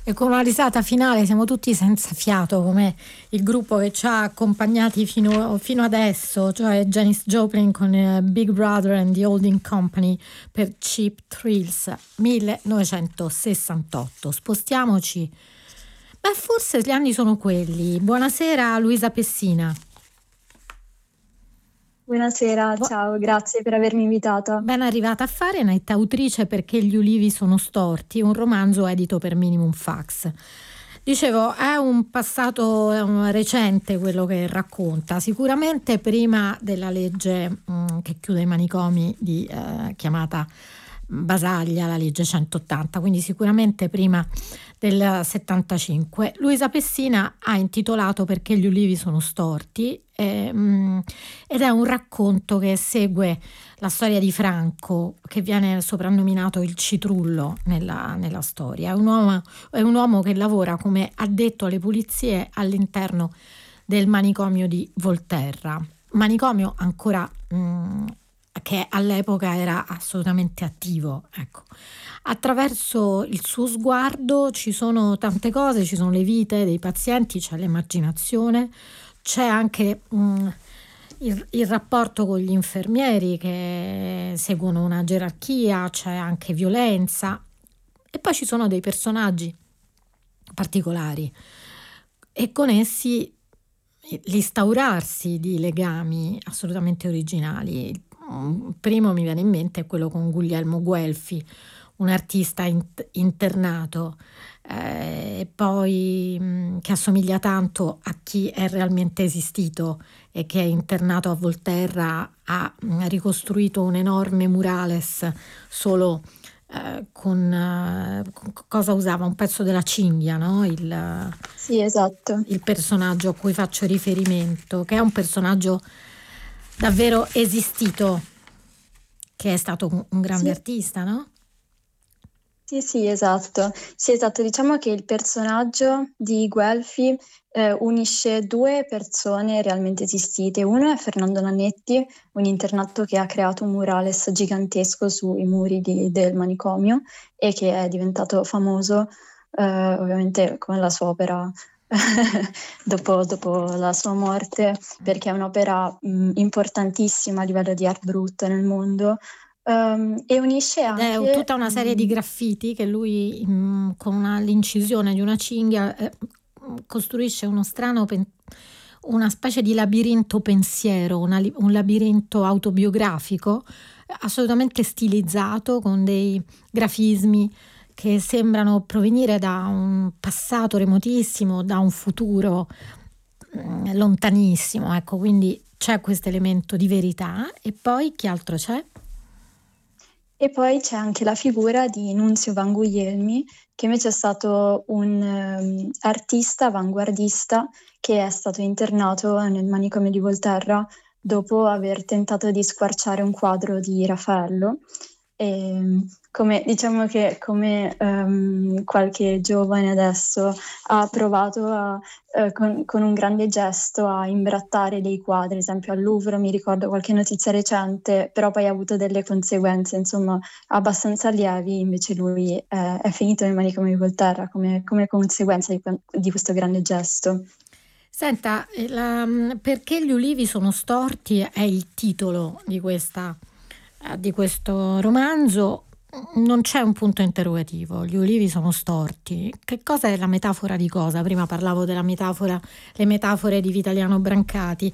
E con una risata finale siamo tutti senza fiato, come il gruppo che ci ha accompagnati fino adesso, cioè Janis Joplin con Big Brother and the Holding Company per Cheap Thrills 1968. Spostiamoci. Beh, forse gli anni sono quelli. Buonasera Luisa Pessina. Buonasera, ciao, grazie per avermi invitata. Ben arrivata a Fahrenheit, autrice Perché gli ulivi sono storti, un romanzo edito per Minimum Fax. Dicevo, è un passato recente quello che racconta, sicuramente prima della legge che chiude i manicomi chiamata Basaglia, la legge 180, quindi sicuramente prima del 75. Luisa Pessina ha intitolato Perché gli ulivi sono storti ed è un racconto che segue la storia di Franco, che viene soprannominato il citrullo nella storia. È un uomo che lavora come addetto alle pulizie all'interno del manicomio di Volterra. Manicomio ancora che all'epoca era assolutamente attivo, ecco. Attraverso il suo sguardo ci sono tante cose, ci sono le vite dei pazienti, c'è l'emarginazione, c'è anche il rapporto con gli infermieri che seguono una gerarchia, c'è anche violenza e poi ci sono dei personaggi particolari e con essi l'instaurarsi di legami assolutamente originali. Il primo mi viene in mente è quello con Guglielmo Guelfi, un artista internato e poi che assomiglia tanto a chi è realmente esistito e che è internato a Volterra, ha ricostruito un enorme murales solo con cosa usava? Un pezzo della cinghia, no? Sì, esatto. Il personaggio a cui faccio riferimento, che è un personaggio davvero esistito, che è stato un grande artista, no? Sì, esatto. Sì, esatto. Diciamo che il personaggio di Guelfi unisce due persone realmente esistite. Uno è Fernando Nannetti, un internato che ha creato un murales gigantesco sui muri del manicomio e che è diventato famoso ovviamente con la sua opera dopo la sua morte, perché è un'opera importantissima a livello di art brut nel mondo. E unisce anche... È tutta una serie di graffiti che lui con l'incisione di una cinghia costruisce una specie di labirinto pensiero, un labirinto autobiografico assolutamente stilizzato con dei grafismi che sembrano provenire da un passato remotissimo, da un futuro lontanissimo, ecco, quindi c'è questo elemento di verità. E poi che altro c'è? E poi c'è anche la figura di Nunzio Van Guglielmi, che invece è stato un artista avanguardista che è stato internato nel manicomio di Volterra dopo aver tentato di squarciare un quadro di Raffaello. Diciamo che come qualche giovane adesso ha provato con un grande gesto a imbrattare dei quadri, ad esempio al Louvre, mi ricordo qualche notizia recente, però poi ha avuto delle conseguenze, insomma, abbastanza lievi, invece lui è finito nel manicomio di Volterra come conseguenza di questo grande gesto. Senta, perché gli ulivi sono storti è il titolo di questo romanzo. Non c'è un punto interrogativo, gli ulivi sono storti. Che cosa è la metafora di cosa? Prima parlavo della metafora, le metafore di Vitaliano Brancati.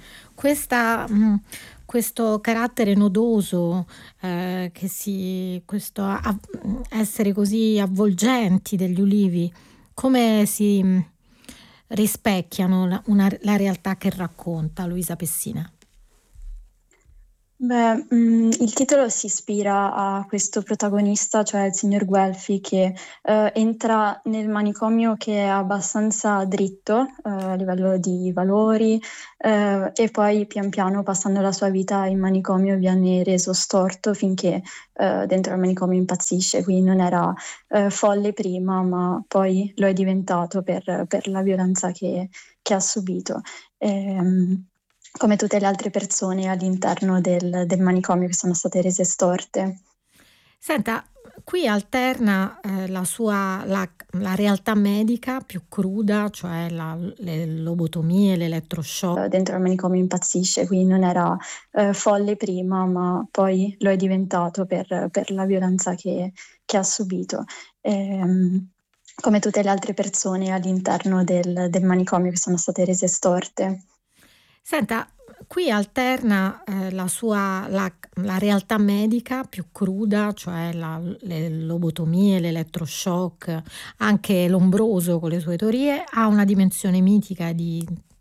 Questo carattere nodoso, questo essere così avvolgenti degli ulivi, come si rispecchiano la realtà che racconta Luisa Pessina? Beh, il titolo si ispira a questo protagonista, cioè il signor Guelfi, che entra nel manicomio che è abbastanza dritto a livello di valori e poi pian piano, passando la sua vita in manicomio, viene reso storto finché dentro il manicomio impazzisce. Quindi non era folle prima, ma poi lo è diventato per la violenza che ha subito. Come tutte le altre persone all'interno del manicomio che sono state rese storte. Senta, qui alterna la realtà medica più cruda, cioè le lobotomie, l'elettroshock. Dentro al manicomio impazzisce, quindi non era folle prima, ma poi lo è diventato per la violenza che ha subito. Come tutte le altre persone all'interno del manicomio che sono state rese storte. Senta, qui alterna la realtà medica più cruda, cioè le lobotomie, l'elettroshock, anche Lombroso con le sue teorie, ha una dimensione mitica di